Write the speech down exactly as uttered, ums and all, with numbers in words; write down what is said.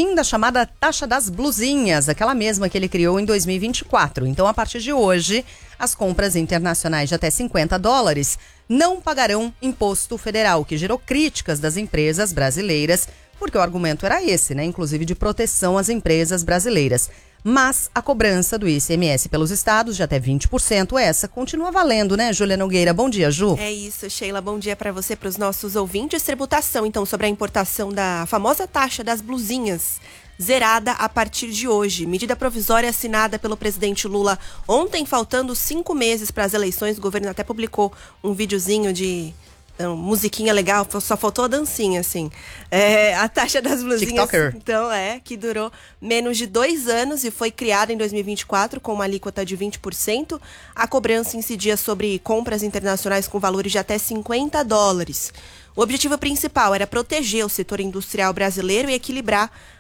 fim da chamada taxa das blusinhas, aquela mesma que ele criou em dois mil e vinte e quatro. Então, a partir de hoje, as compras internacionais de até cinquenta dólares não pagarão imposto federal, que gerou críticas das empresas brasileiras, porque o argumento era esse, né? Inclusive de proteção às empresas brasileiras. Mas a cobrança do I C M S pelos estados de até vinte por cento, essa continua valendo, né, Júlia Nogueira? Bom dia, Ju. É isso, Sheila. Bom dia para você, para os nossos ouvintes. Tributação, então, sobre a importação da famosa taxa das blusinhas, zerada a partir de hoje. Medida provisória assinada pelo presidente Lula ontem, faltando cinco meses para as eleições. O governo até publicou um videozinho de... Então, musiquinha legal, só faltou a dancinha, assim. É, a taxa das blusinhas, TikToker. Então, é, que durou menos de dois anos e foi criada em dois mil e vinte e quatro com uma alíquota de vinte por cento. A cobrança incidia sobre compras internacionais com valores de até cinquenta dólares. O objetivo principal era proteger o setor industrial brasileiro e equilibrar